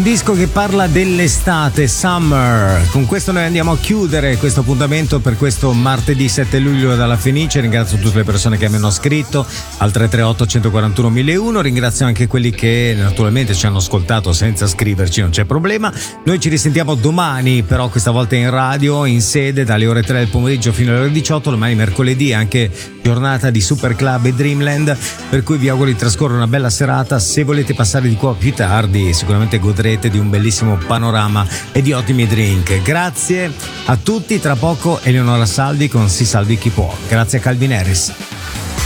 un disco che parla dell'estate, Summer. Con questo noi andiamo a chiudere questo appuntamento per questo martedì 7 luglio dalla Fenice. Ringrazio tutte le persone che mi hanno scritto al 338 141 1001. Ringrazio anche quelli che naturalmente ci hanno ascoltato senza scriverci, non c'è problema. Noi ci risentiamo domani, però questa volta in radio, in sede, dalle ore 3 del pomeriggio fino alle ore 18. Domani mercoledì anche giornata di Super Club e Dreamland, per cui vi auguro di trascorrere una bella serata. Se volete passare di qua più tardi, sicuramente godrete di un bellissimo panorama e di ottimi drink. Grazie a tutti, tra poco Eleonora Salvi con Si Salvi Chi Può. Grazie a Calvin Harris.